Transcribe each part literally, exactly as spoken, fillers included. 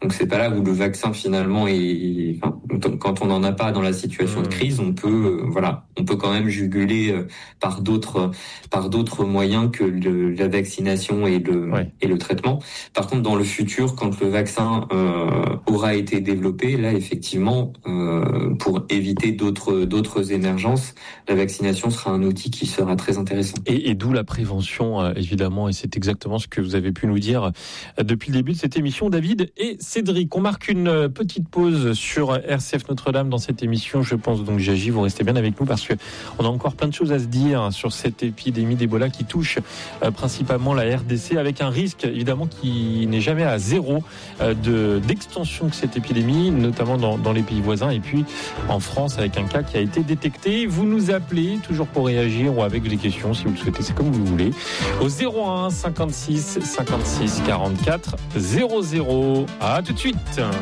Donc c'est pas là où le vaccin finalement est, enfin, quand on n'en a pas dans la situation de crise, on peut, euh, voilà, on peut quand même juguler euh, par d'autres, par d'autres moyens que le, la vaccination et le ouais. et le traitement. Par contre, dans le futur, quand le vaccin euh, aura été développé, là effectivement, euh, pour éviter d'autres d'autres émergences, la vaccination sera un outil qui sera très intéressant. Et, et d'où la prévention, euh, évidemment, et c'est exactement ce que vous avez pu nous dire euh, depuis le début de cette émission, David et Cédric. On marque une euh, petite pause sur R C F Notre-Dame dans cette émission. Je pense donc, Jagi, vous restez bien avec nous parce que on a encore plein de choses à se dire sur cette épidémie d'Ebola qui touche euh, principalement la R D C, avec un risque évidemment qui n'est jamais à zéro euh, de d'extension de cette épidémie, notamment dans, dans les pays voisins, et puis en France avec un cas qui a été détecté. Vous nous appelez toujours pour réagir ou avec des questions si vous le souhaitez, c'est comme vous voulez, au zéro un cinquante-six cinquante-six quarante-quatre zéro zéro. À tout de suite.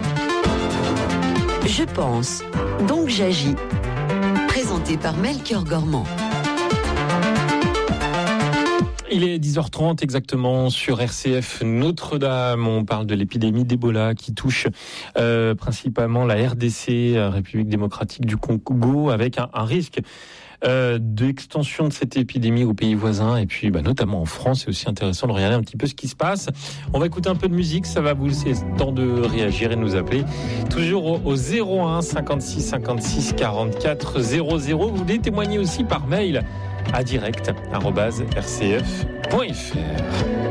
Je pense, donc j'agis. Présenté par Melchior Gormand. Il est dix heures trente exactement sur R C F Notre-Dame. On parle de l'épidémie d'Ebola qui touche euh, principalement la R D C, République démocratique du Congo, avec un, un risque Euh, d'extension de cette épidémie aux pays voisins et puis bah, notamment en France. C'est aussi intéressant de regarder un petit peu ce qui se passe. On va écouter un peu de musique, ça va vous laisser le temps de réagir et de nous appeler toujours au, au zéro un cinquante-six cinquante-six quarante-quatre zéro zéro. Vous voulez témoigner aussi par mail à direct arobase r c f point f r.